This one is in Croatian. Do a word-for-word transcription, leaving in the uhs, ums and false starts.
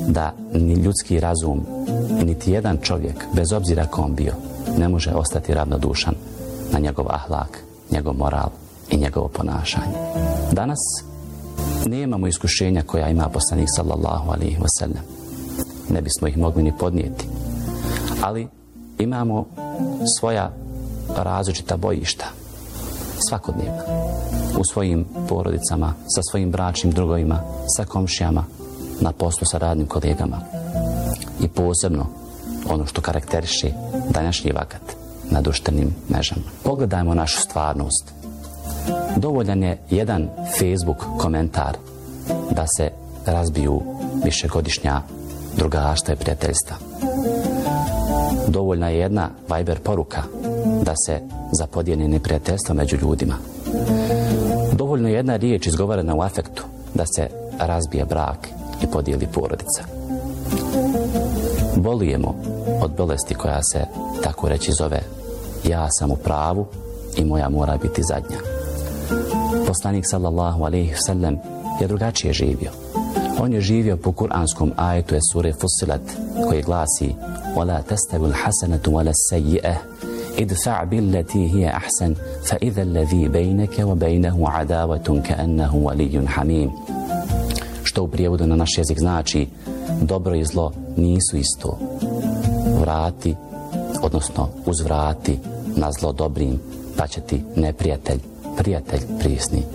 da ni ljudski razum, niti jedan čovjek, bez obzira ko on bio, ne može ostati ravnodušan na njegov ahlak, njegov moral i njegovo ponašanje. Danas nemamo iskušenja koja ima poslanik sallallahu alejhi ve sellem. Ne bismo ih mogli ni podnijeti. Ali imamo svoja različita bojišta, svakodnevna, u svojim porodicama, sa svojim bračnim drugovima, sa komšijama, na poslu sa radnim kolegama. I posebno ono što karakteriše današnji vakat na društvenim mrežama. Pogledajmo našu stvarnost. Dovoljan je jedan Facebook komentar da se razbiju višegodišnja drugarstva i prijateljstva. Dovoljna je jedna Viber poruka da se zapodijeni neprijateljstvo među ljudima. Dovoljno je jedna riječ izgovorena u afektu da se razbije brak i podijeli porodica. Bolujemo od bolesti koja se, tako reći, zove ja sam u pravu i moja mora biti zadnja. Poslanik sallallahu alejhi ve sellem je drugačije živio. On je živio po kuranskom ajetu je sure Fussilat koji glasi وَلَا تَسْتَوِ الْحَسَنَةُ وَلَا السَّيِّئَةُ idfa' billati hiya ahsan fa idha alladhi baynaka wa baynahu adawatun ka'annahu waliyyun hamim. Što u prijevodu na naš jezik znači dobro i zlo nisu isto. Vrati, odnosno uzvrati na zlo dobrim, pa će ti neprijatelj, prijatelj prisni.